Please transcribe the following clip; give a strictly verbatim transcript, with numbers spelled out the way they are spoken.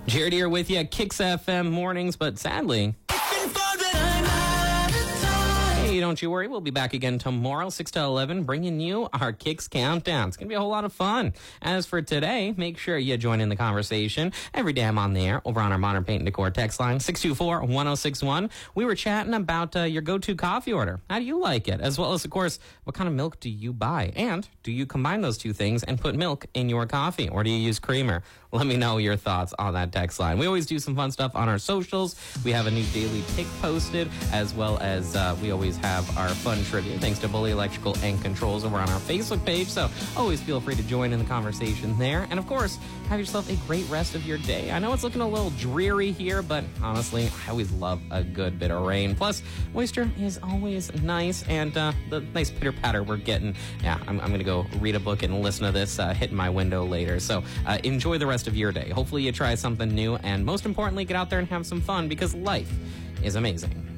Jared here with you, Kicks F M mornings, but sadly, hey, don't you worry. We'll be back again tomorrow, six to eleven, bringing you our Kicks Countdown. It's going to be a whole lot of fun. As for today, make sure you join in the conversation every day I'm on the air over on our Modern Paint and Decor text line, six two four, one oh six one. We were chatting about uh, your go-to coffee order. How do you like it? As well as, of course, what kind of milk do you buy? And do you combine those two things and put milk in your coffee? Or do you use creamer? Let me know your thoughts on that text line. We always do some fun stuff on our socials. We have a new daily pick posted, as well as uh, we always have our fun trivia, thanks to Bully Electrical and Controls over on our Facebook page. So always feel free to join in the conversation there. And of course, have yourself a great rest of your day. I know it's looking a little dreary here, but honestly, I always love a good bit of rain. Plus, moisture is always nice, and uh, the nice pitter-patter we're getting. Yeah, I'm, I'm going to go read a book and listen to this uh, hitting my window later. So uh, enjoy the rest of your day. Hopefully you try something new, and most importantly, get out there and have some fun, because life is amazing.